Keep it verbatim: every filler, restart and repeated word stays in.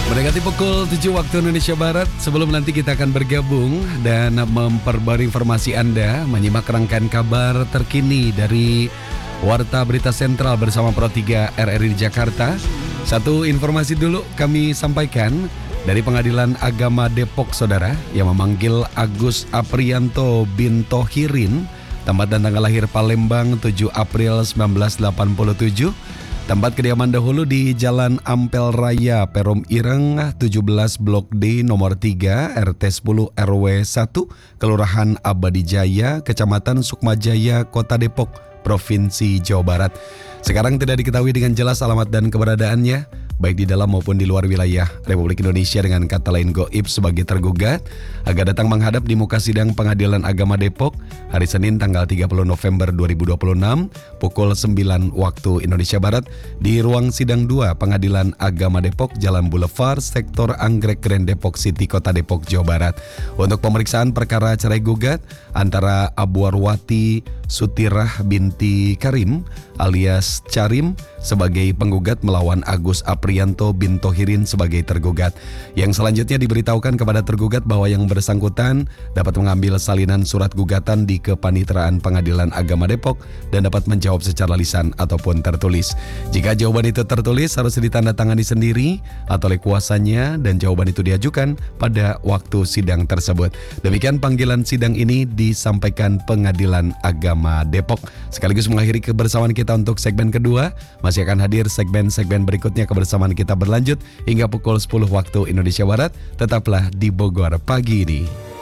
Mendekati pukul tujuh waktu Indonesia Barat, sebelum nanti kita akan bergabung dan memperbarui informasi Anda, menyimak rangkaian kabar terkini dari Warta Berita Sentral bersama Pro tiga R R I di Jakarta. Satu informasi dulu kami sampaikan dari Pengadilan Agama Depok, saudara, yang memanggil Agus Aprianto bin Tohirin, tempat dan tanggal lahir Palembang tujuh April seribu sembilan ratus delapan puluh tujuh. Tempat kediaman dahulu di Jalan Ampel Raya, Perum Ireng, tujuh belas Blok D, nomor tiga, R T sepuluh R W satu, Kelurahan Abadi Jaya, Kecamatan Sukmajaya, Kota Depok, Provinsi Jawa Barat. Sekarang tidak diketahui dengan jelas alamat dan keberadaannya, baik di dalam maupun di luar wilayah Republik Indonesia, dengan kata lain goib sebagai tergugat, agar datang menghadap di muka sidang Pengadilan Agama Depok hari Senin tanggal tiga puluh November dua ribu dua puluh enam pukul sembilan waktu Indonesia Barat di ruang sidang dua Pengadilan Agama Depok, Jalan Boulevard, Sektor Anggrek Grand Depok City, Kota Depok, Jawa Barat, untuk pemeriksaan perkara cerai gugat antara Abu Arwati Sutirah binti Karim alias Carim sebagai penggugat melawan Agus Aprianto bin Tohirin sebagai tergugat. Yang selanjutnya diberitahukan kepada tergugat bahwa yang bersangkutan dapat mengambil salinan surat gugatan di Kepanitraan Pengadilan Agama Depok dan dapat menjawab secara lisan ataupun tertulis. Jika jawaban itu tertulis, harus ditandatangani sendiri atau oleh kuasanya dan jawaban itu diajukan pada waktu sidang tersebut. Demikian panggilan sidang ini disampaikan Pengadilan Agama Depok. Sekaligus mengakhiri kebersamaan kita untuk segmen kedua. Masih akan hadir segmen-segmen berikutnya. Kebersamaan kita berlanjut hingga pukul sepuluh waktu Indonesia Barat. Tetaplah di Bogor pagi ini.